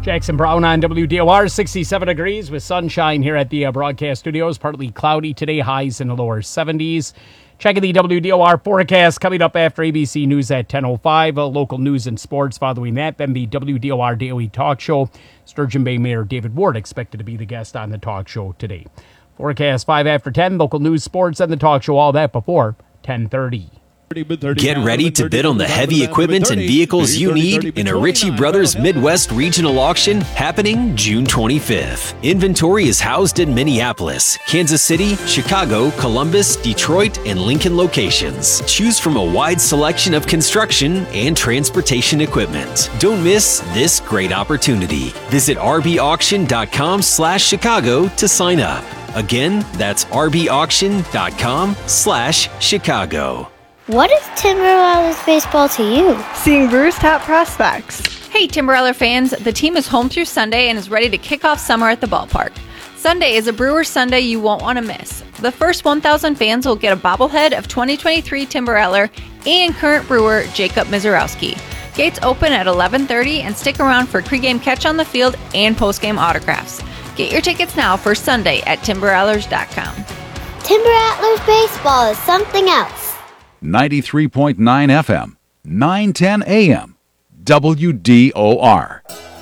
Jackson Brown on WDOR, 67 degrees with sunshine here at the broadcast studios. Partly cloudy today, highs in the lower 70s. Checking the WDOR forecast coming up after ABC News at 10:05. Local news and sports following that. Then the WDOR Daily Talk Show. Sturgeon Bay Mayor David Ward expected to be the guest on the talk show today. Forecast 5 after 10. Local news, sports, and the talk show. All that before 10:30. Get ready to bid on the heavy equipment and vehicles you need in a Ritchie Brothers Midwest Regional Auction happening June 25th. Inventory is housed in Minneapolis, Kansas City, Chicago, Columbus, Detroit, and Lincoln locations. Choose from a wide selection of construction and transportation equipment. Don't miss this great opportunity. Visit rbauction.com/Chicago to sign up. Again, that's rbauction.com/Chicago. What is Timberwolves baseball to you? Seeing Brewers' top prospects. Hey Timberwolves fans, the team is home through Sunday and is ready to kick off summer at the ballpark. Sunday is a Brewers Sunday you won't want to miss. The first 1,000 fans will get a bobblehead of 2023 Timberwolves and current Brewer Jacob Mizorowski. Gates open at 11:30 and stick around for pregame catch on the field and postgame autographs. Get your tickets now for Sunday at timberwolves.com. Timberwolves baseball is something else. 93.9 FM, 910 AM, WDOR.